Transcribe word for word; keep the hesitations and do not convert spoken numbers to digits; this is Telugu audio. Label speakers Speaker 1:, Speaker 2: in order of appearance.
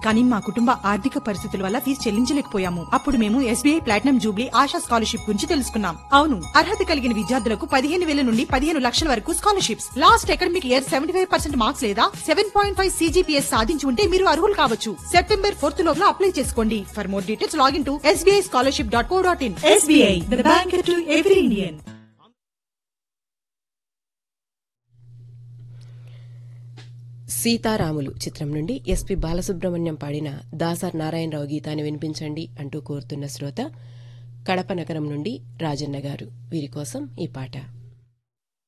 Speaker 1: కానీ మా కుటుంబ ఆర్థిక పరిస్థితుల వల్ల ఫీజు చెల్లించలేకపోయాము. అప్పుడు మేము SBI platinum Jubilee ASHA scholarship గురించి తెలుసుకున్నాం. అవును, అర్హత కలిగిన విద్యార్థులకు పదిహేను వేల నుండి పదిహేను లక్షల వరకు scholarships. Last academic year seventy five percent marks లేదా సెవెన్ పాయింట్ ఫైవ్ సీజీపీఎస్ సాధించి ఉంటే మీరు అర్హులు కావచ్చు. సెప్టెంబర్ ఫోర్త్ లోపల అప్లై చేసుకోండి. For more details login to SBI scholarship dot co dot in. SBI, the bank to every Indian.
Speaker 2: సీతారాములు చిత్రం నుండి ఎస్పి బాలసుబ్రహ్మణ్యం పాడిన దాసర్ నారాయణరావు గీతాన్ని వినిపించండి అంటూ కోరుతున్న శ్రోత కడప నగరం నుండి రాజన్న గారు. వీరి కోసం ఈ పాట.